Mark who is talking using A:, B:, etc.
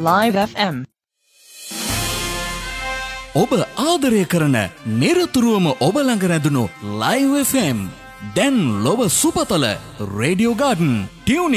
A: Live FM.
B: ඔබ ආදරය කරන නිරතුරුවම ඔබ ළඟ රැඳුණු Live FM දැන් ලොව සුපතල රේඩියෝ ගාඩන් ටියුන්